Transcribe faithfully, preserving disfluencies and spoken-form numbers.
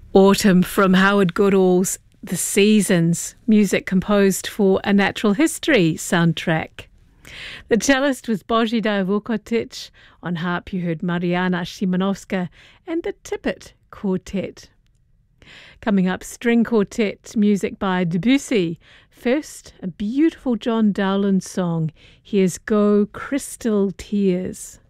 Autumn from Howard Goodall's The Seasons, music composed for a Natural History soundtrack. The cellist was Božidar Vukotic. On harp you heard Mariana Szymanowska and the Tippett Quartet. Coming up, string quartet music by Debussy. First, a beautiful John Dowland song. Here's Go Crystal Tears.